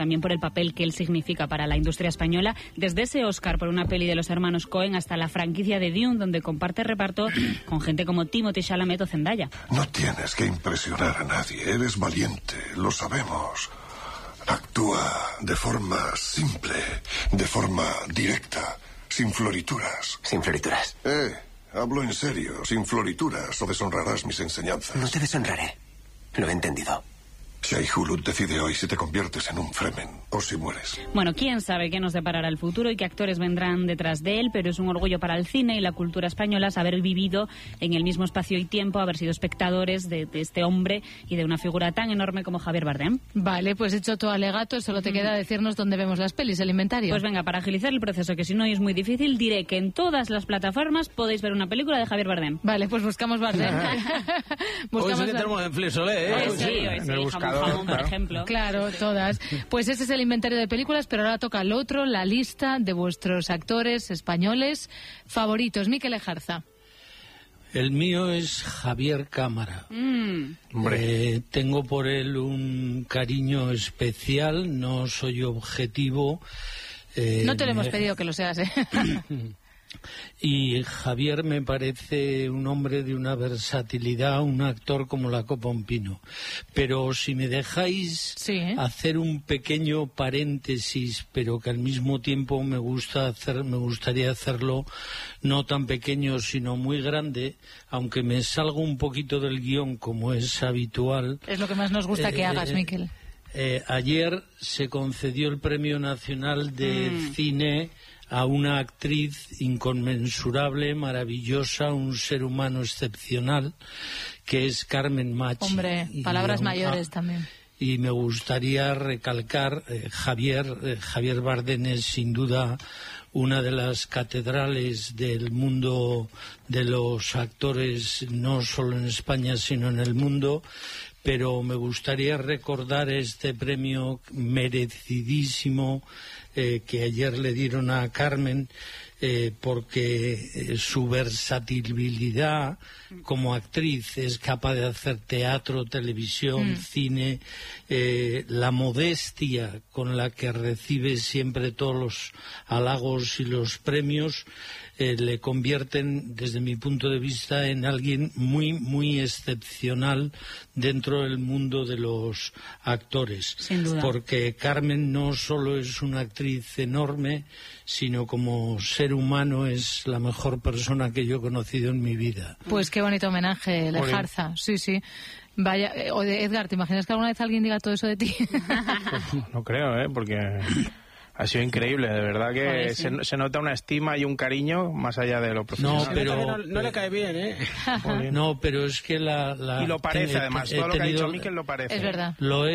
también por el papel que él significa para la industria española, desde ese Oscar por una peli de los hermanos Coen hasta la franquicia de Dune, donde comparte reparto con gente como Timothée Chalamet o Zendaya. No tienes que impresionar a nadie, eres valiente, lo sabemos. Actúa de forma simple, de forma directa, sin florituras. Sin florituras. Hablo en serio, sin florituras o deshonrarás mis enseñanzas. No te deshonraré. Lo he entendido. Shai Hulud decide hoy si te conviertes en un Fremen o si mueres. Bueno, quién sabe qué nos deparará el futuro y qué actores vendrán detrás de él, pero es un orgullo para el cine y la cultura española haber vivido en el mismo espacio y tiempo, haber sido espectadores de este hombre y de una figura tan enorme como Javier Bardem. Vale, pues hecho tu alegato, solo te queda decirnos dónde vemos las pelis, el inventario. Pues venga, para agilizar el proceso, que si no es muy difícil, diré que en todas las plataformas podéis ver una película de Javier Bardem. Vale, pues buscamos Bardem. Hoy sí que tenemos en Flixolé, Hoy sí, jamón, por ejemplo. Claro, todas. Pues ese es el inventario de películas, pero ahora toca al otro, la lista de vuestros actores españoles favoritos. Mikel Ejarza. El mío es Javier Cámara. Tengo por él un cariño especial, no soy objetivo. No te lo hemos pedido que lo seas, ¿eh? Y Javier me parece un hombre de una versatilidad, un actor como la copa un pino. Pero si me dejáis hacer un pequeño paréntesis, pero que al mismo tiempo me gustaría hacerlo no tan pequeño sino muy grande, aunque me salgo un poquito del guión como es habitual. Es lo que más nos gusta que hagas, Mikel. Ayer se concedió el Premio Nacional de Cine a una actriz inconmensurable, maravillosa, un ser humano excepcional, que es Carmen Machi. Hombre, palabras mayores también. Y me gustaría recalcar, Javier Bardem es sin duda una de las catedrales del mundo de los actores, no solo en España, sino en el mundo. Pero me gustaría recordar este premio merecidísimo que ayer le dieron a Carmen, porque su versatilidad como actriz, es capaz de hacer teatro, televisión, cine, la modestia con la que recibe siempre todos los halagos y los premios, le convierten, desde mi punto de vista, en alguien muy, muy excepcional dentro del mundo de los actores. Sin duda. Porque Carmen no solo es una actriz enorme, sino como ser humano es la mejor persona que yo he conocido en mi vida. Pues qué bonito homenaje, Lejarza. Sí, sí. Vaya, Edgar, ¿te imaginas que alguna vez alguien diga todo eso de ti? No creo, porque ha sido increíble, de verdad que se nota una estima y un cariño más allá de lo profesional. No, pero no le cae bien, ¿eh? No, pero es que y lo parece, además, todo lo que ha dicho Mikel lo parece. Es verdad. Lo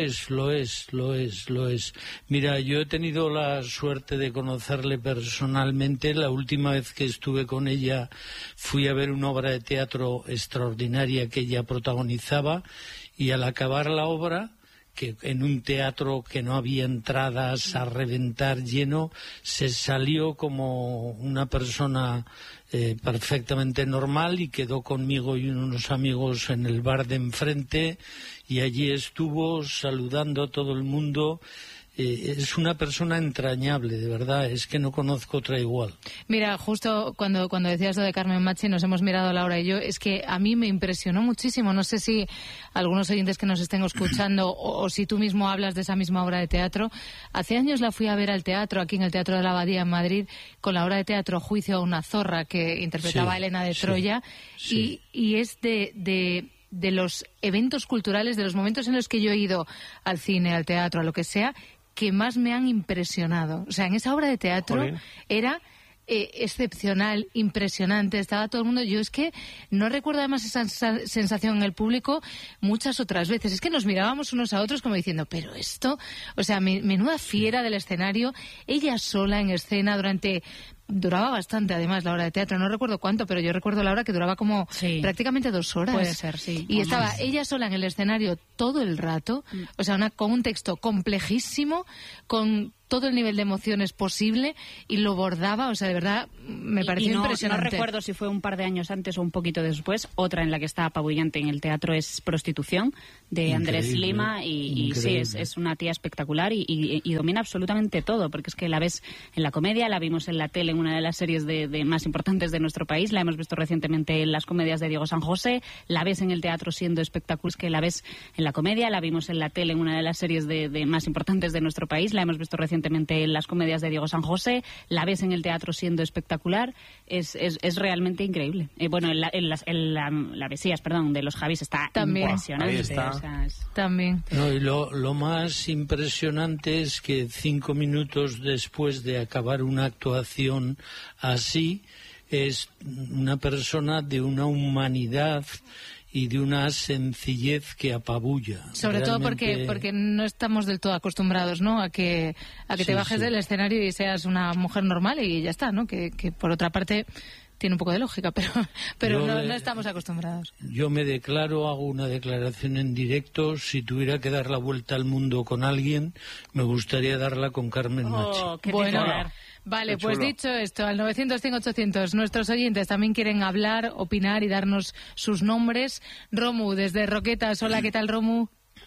es. Mira, yo he tenido la suerte de conocerle personalmente. La última vez que estuve con ella fui a ver una obra de teatro extraordinaria que ella protagonizaba, y al acabar la obra, que en un teatro que no había entradas, a reventar lleno, se salió como una persona perfectamente normal y quedó conmigo y unos amigos en el bar de enfrente, y allí estuvo saludando a todo el mundo. Es una persona entrañable, de verdad, es que no conozco otra igual. Mira, justo cuando decías lo de Carmen Machi, nos hemos mirado Laura y yo, es que a mí me impresionó muchísimo. No sé si algunos oyentes que nos estén escuchando o si tú mismo hablas de esa misma obra de teatro. Hace años la fui a ver al teatro, aquí en el Teatro de la Abadía en Madrid, con la obra de teatro Juicio a una zorra, que interpretaba a Elena de Troya, y es de los eventos culturales, de los momentos en los que yo he ido al cine, al teatro, a lo que sea, que más me han impresionado. O sea, en esa obra de teatro era excepcional, impresionante, estaba todo el mundo. Yo es que no recuerdo además esa sensación en el público muchas otras veces. Es que nos mirábamos unos a otros como diciendo, pero esto, o sea, menuda fiera del escenario, ella sola en escena duraba bastante, además, la obra de teatro. No recuerdo cuánto, pero yo recuerdo la obra que duraba como prácticamente 2 horas. Puede ser, sí. Y estaba ella sola en el escenario todo el rato, o sea, con un texto complejísimo, con todo el nivel de emociones posible y lo bordaba, o sea, de verdad, me pareció impresionante. No recuerdo si fue un par de años antes o un poquito después. Otra en la que está apabullante en el teatro es Prostitución, de Andrés Lima, y sí, es una tía espectacular y domina absolutamente todo, porque es que la ves en la comedia, la vimos en la tele en una de las series de más importantes de nuestro país, la hemos visto recientemente en las comedias de Diego San José, la ves en el teatro siendo espectacular, que la ves en la comedia, la vimos en la tele en una de las series de más importantes de nuestro país, la hemos visto recientemente en las comedias de Diego San José, la ves en el teatro siendo espectacular, es realmente increíble. Bueno, en la Mesías, perdón, de los Javis está también impresionante. Ahí está. O sea, también. No, y lo más impresionante es que 5 minutos después de acabar una actuación así, es una persona de una humanidad y de una sencillez que apabulla. Sobre todo porque no estamos del todo acostumbrados, ¿no? A que te bajes del escenario y seas una mujer normal y ya está, ¿no? Que por otra parte tiene un poco de lógica, pero no estamos acostumbrados. Yo me declaro, hago una declaración en directo. Si tuviera que dar la vuelta al mundo con alguien, me gustaría darla con Carmen Machi. qué Bueno, titular. vale, Qué pues chulo. dicho esto, al 900-100-800, nuestros oyentes también quieren hablar, opinar y darnos sus nombres. Romu, desde Roquetas. Hola, ¿qué tal, Romu?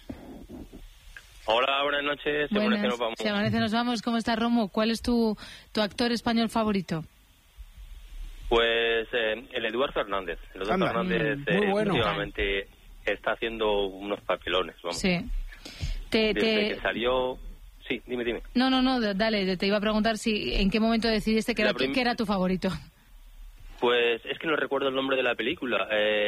Hola, buenas noches. Se amanece, nos vamos. Se amanece, nos vamos. ¿Cómo estás, Romu? ¿Cuál es tu actor español favorito? Pues el Eduard Fernández. El Eduard Anda. Fernández Muy bueno. últimamente está haciendo unos papelones. Vamos. Sí. Desde que salió... Sí, dime. No, dale, te iba a preguntar si en qué momento decidiste que que era tu favorito. Pues es que no recuerdo el nombre de la película.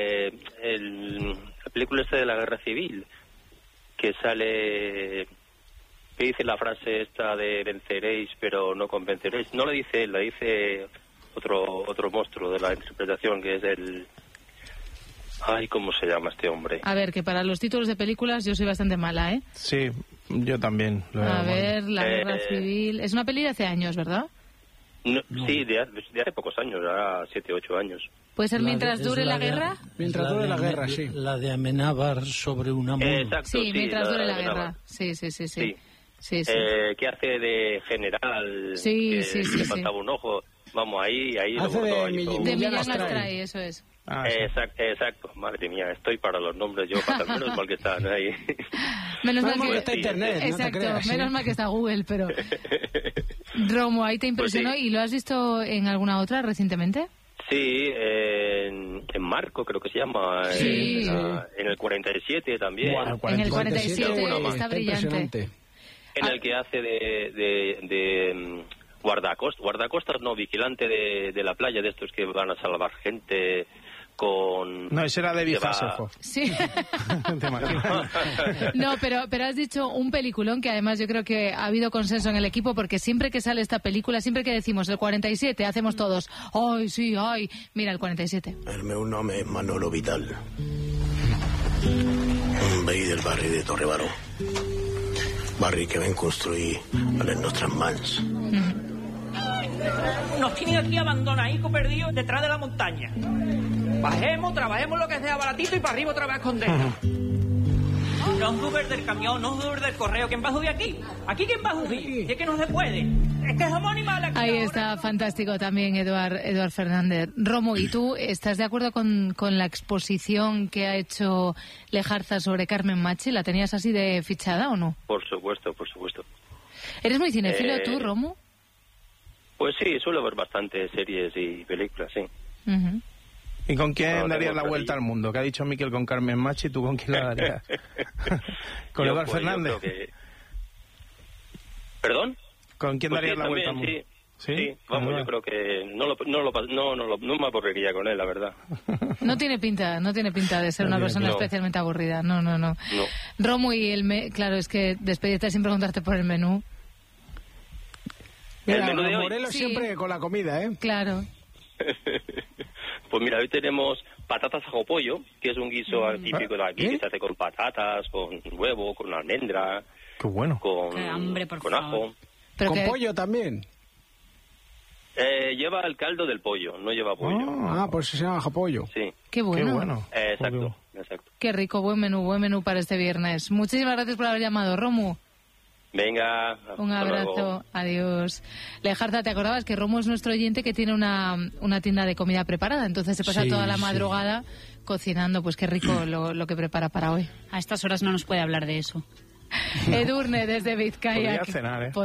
La película esta de la Guerra Civil, que sale... que dice la frase esta de venceréis pero no convenceréis. No la dice él, la dice otro monstruo de la interpretación, que es el... Ay, ¿cómo se llama este hombre? A ver, que para los títulos de películas yo soy bastante mala, ¿eh? Sí, yo también. A ver, La Guerra Civil... Es una peli de hace años, ¿verdad? No. Sí, de hace pocos años, ya 7 o 8 años. ¿Puede ser Mientras dure la guerra? Mientras dure la guerra, sí. La de Amenábar sobre una mono. Exacto, Sí, Mientras dure la de guerra. Navarra. Sí. Sí. Que hace de general, Sí, que le faltaba un ojo. Vamos, ahí Hace lo de botó ahí Millán todo. De Millán Astray. Astray, eso es. Sí. Exacto, madre mía, estoy para los nombres yo, para menos mal que están ahí. Menos mal Menos mal que está internet, no te Exacto, creas, ¿sí? menos mal que está Google, pero... Romo, ahí te impresionó. Pues sí. ¿Y lo has visto en alguna otra recientemente? Sí, en Marco creo que se llama, Sí. en el 47 también, Buah, En el 47 una está más. brillante. Impresionante. en el que hace de guardacostas, no, vigilante de la playa, de estos que van a salvar gente con... No, ese era de que va- Hasselhoff. Sí. ¿Te imaginas? No, pero has dicho un peliculón que además yo creo que ha habido consenso en el equipo, porque siempre que sale esta película, siempre que decimos el 47, hacemos todos, ¡ay, sí, ay! Mira, el 47. El meu nom és Manolo Vital, un veí del barri de Torrebaró, barri que vam construir a les nostres mans. Nos tienen aquí abandonaditos, perdidos detrás de la montaña. Bajemos, trabajemos lo que sea baratito y para arriba otra vez con dedo. No os subes del camión, no os subes del correo. ¿Quién va a subir aquí? ¿Aquí quién va a subir? Es que no se puede. Es que somos animales aquí. Ahí ahora. está, fantástico también Eduard Fernández. Romo, ¿y tú estás de acuerdo con la exposición que ha hecho Lejarza sobre Carmen Machi? ¿La tenías así de fichada o no? Por supuesto. ¿Eres muy cinéfilo tú, Romo? Pues sí, suelo ver bastante series y películas, sí. Ujú. ¿Y con quién No, darías tengo la vuelta por al ahí. mundo? Que ha dicho Miquel con Carmen Machi, ¿tú con quién la darías? ¿Con Yo, Eduard pues, Fernández? yo creo que... ¿Perdón? ¿Con quién Pues darías sí, la vuelta al también, mundo? Sí, vamos, yo creo que no me aburriría con él, la verdad. No tiene pinta de ser una persona No. especialmente aburrida. No. Romo, y claro, es que despedirte sin preguntarte por el menú. El Mira, menú de hoy. Morelos Sí. siempre con la comida, ¿eh? Claro. Pues mira, hoy tenemos patatas ajo pollo, que es un guiso típico de aquí, que se hace con patatas, con huevo, con almendra, Qué bueno. con, Qué hambre, por con favor. ajo. Pero Con que- pollo también. Lleva el caldo del pollo, no lleva pollo. Ah, pues se llama japollo. Sí, Qué bueno. Qué bueno. exacto. Qué rico, buen menú para este viernes. Muchísimas gracias por haber llamado, Romu. Venga, un abrazo, luego. Adiós. Lejarza, ¿te acordabas que Romo es nuestro oyente que tiene una tienda de comida preparada? Entonces se pasa Sí, toda la sí. madrugada cocinando, pues qué rico lo que prepara para hoy. A estas horas no nos puede hablar de eso. Edurne, desde Vizcaya. Podría cenar, ¿eh?